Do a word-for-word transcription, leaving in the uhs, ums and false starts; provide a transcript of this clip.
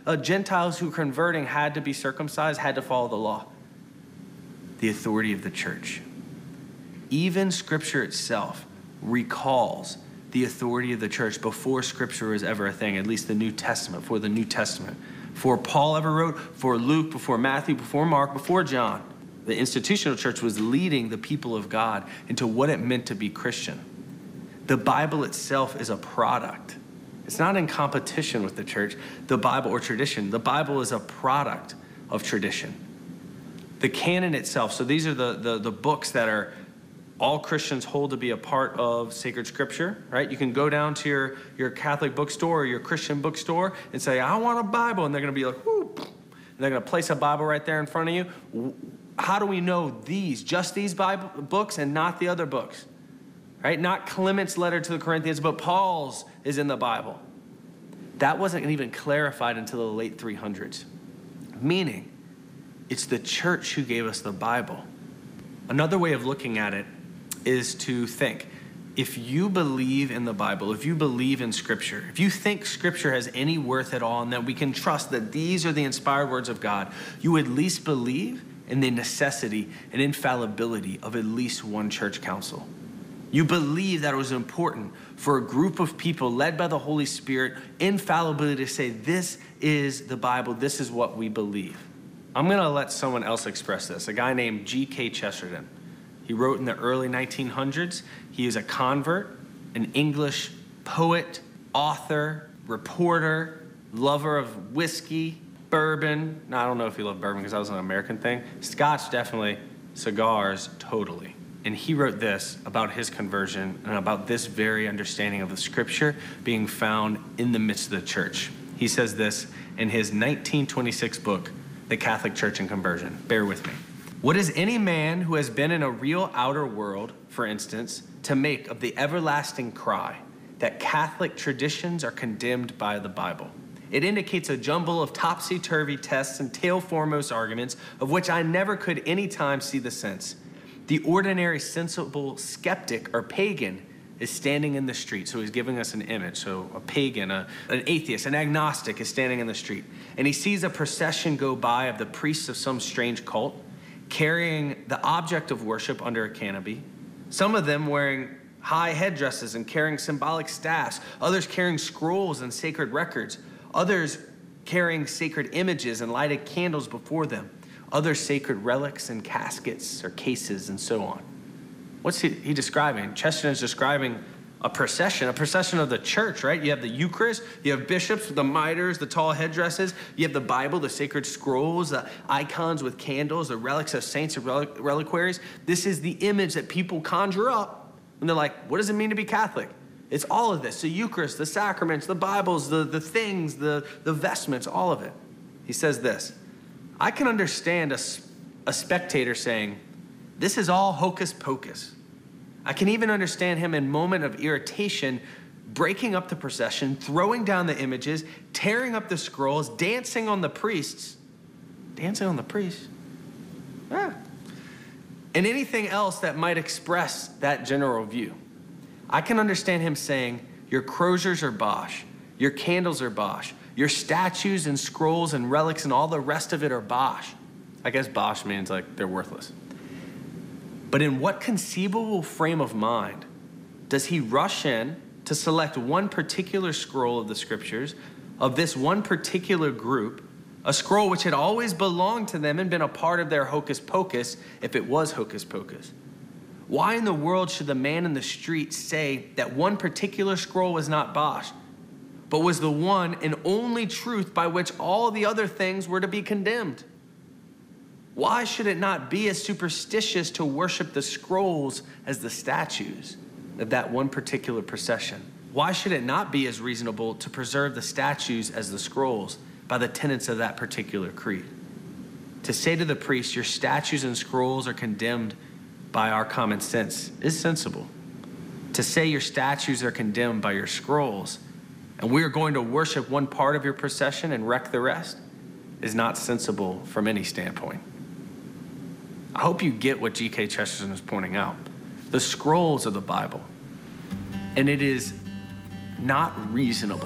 uh, Gentiles who were converting had to be circumcised, had to follow the law. The authority of the church. Even Scripture itself recalls the authority of the church before Scripture was ever a thing, at least the New Testament, for the New Testament. Before Paul ever wrote, before Luke, before Matthew, before Mark, before John, the institutional church was leading the people of God into what it meant to be Christian. The Bible itself is a product. It's not in competition with the church, the Bible or tradition. The Bible is a product of tradition. The canon itself, so these are the, the, the books that are all Christians hold to be a part of sacred scripture, right? You can go down to your, your Catholic bookstore or your Christian bookstore and say, I want a Bible. And they're going to be like, whoo. And they're going to place a Bible right there in front of you. How do we know these, just these Bible books and not the other books, right? Not Clement's letter to the Corinthians, but Paul's is in the Bible. That wasn't even clarified until the late three hundreds, meaning it's the church who gave us the Bible. Another way of looking at it is to think, if you believe in the Bible, if you believe in Scripture, if you think Scripture has any worth at all and that we can trust that these are the inspired words of God, you at least believe in the necessity and infallibility of at least one church council. You believe that it was important for a group of people led by the Holy Spirit, infallibly to say, this is the Bible, this is what we believe. I'm gonna let someone else express this, a guy named G K Chesterton. He wrote in the early nineteen hundreds. He is a convert, an English poet, author, reporter, lover of whiskey, bourbon. No, I don't know if he loved bourbon because that was an American thing. Scotch, definitely. Cigars, totally. And he wrote this about his conversion and about this very understanding of the Scripture being found in the midst of the church. He says this in his nineteen twenty-six book, The Catholic Church and Conversion. Bear with me. What is any man who has been in a real outer world, for instance, to make of the everlasting cry that Catholic traditions are condemned by the Bible? It indicates a jumble of topsy-turvy tests and tail-foremost arguments of which I never could any time see the sense. The ordinary sensible skeptic or pagan is standing in the street. So he's giving us an image. So a pagan, a, an atheist, an agnostic is standing in the street. And he sees a procession go by of the priests of some strange cult, carrying the object of worship under a canopy. Some of them wearing high headdresses and carrying symbolic staffs. Others carrying scrolls and sacred records. Others carrying sacred images and lighted candles before them. Others sacred relics and caskets or cases and so on. What's he, he describing? Chesterton is describing a procession, a procession of the church, right? You have the Eucharist, you have bishops with the mitres, the tall headdresses, you have the Bible, the sacred scrolls, the icons with candles, the relics of saints and relic- reliquaries. This is the image that people conjure up when they're like, what does it mean to be Catholic? It's all of this, the Eucharist, the sacraments, the Bibles, the, the things, the, the vestments, all of it. He says this, I can understand a, a spectator saying, this is all hocus pocus. I can even understand him in moment of irritation, breaking up the procession, throwing down the images, tearing up the scrolls, dancing on the priests. Dancing on the priests? Ah. And anything else that might express that general view. I can understand him saying, your croziers are bosh, your candles are bosh, your statues and scrolls and relics and all the rest of it are bosh. I guess bosh means like they're worthless. But in what conceivable frame of mind does he rush in to select one particular scroll of the Scriptures, of this one particular group, a scroll which had always belonged to them and been a part of their hocus pocus, if it was hocus pocus? Why in the world should the man in the street say that one particular scroll was not bosh, but was the one and only truth by which all the other things were to be condemned? Why should it not be as superstitious to worship the scrolls as the statues of that one particular procession? Why should it not be as reasonable to preserve the statues as the scrolls by the tenets of that particular creed? To say to the priest, your statues and scrolls are condemned by our common sense is sensible. To say your statues are condemned by your scrolls and we are going to worship one part of your procession and wreck the rest is not sensible from any standpoint. I hope you get what G K Chesterton is pointing out. The scrolls of the Bible. And it is not reasonable